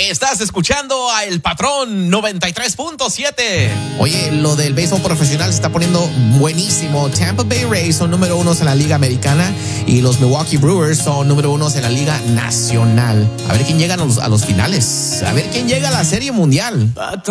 Estás escuchando a El Patrón 93.7. Oye, lo del béisbol profesional se está poniendo buenísimo. Tampa Bay Rays son número 1 en la Liga Americana y los Milwaukee Brewers son número 1 en la Liga Nacional. A ver quién llega a los finales. A ver quién llega a la Serie Mundial.